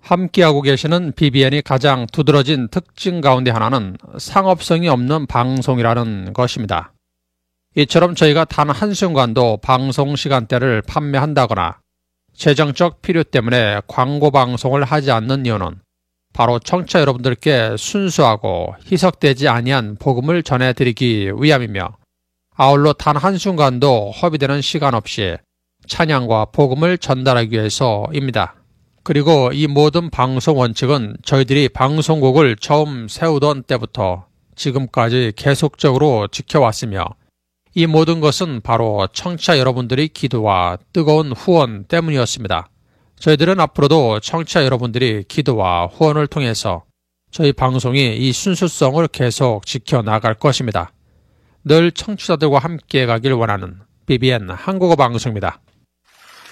함께하고 계시는 BBN이 가장 두드러진 특징 가운데 하나는 상업성이 없는 방송이라는 것입니다. 이처럼 저희가 단 한순간도 방송 시간대를 판매한다거나 재정적 필요 때문에 광고 방송을 하지 않는 이유는 바로 청취자 여러분들께 순수하고 희석되지 아니한 복음을 전해드리기 위함이며, 아울러 단 한순간도 허비되는 시간 없이 찬양과 복음을 전달하기 위해서입니다. 그리고 이 모든 방송 원칙은 저희들이 방송국을 처음 세우던 때부터 지금까지 계속적으로 지켜왔으며, 이 모든 것은 바로 청취자 여러분들의 기도와 뜨거운 후원 때문이었습니다. 저희들은 앞으로도 청취자 여러분들이 기도와 후원을 통해서 저희 방송이 이 순수성을 계속 지켜나갈 것입니다. 늘 청취자들과 함께 가길 원하는 BBN 한국어 방송입니다.